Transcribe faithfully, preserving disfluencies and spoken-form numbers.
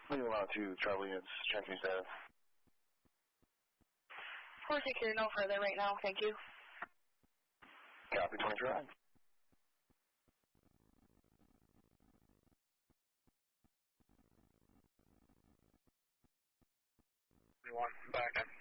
Leaving out to travel units, transmitting status. Four secure, no further right now, thank you. Copy, twenty-three on. One, back in.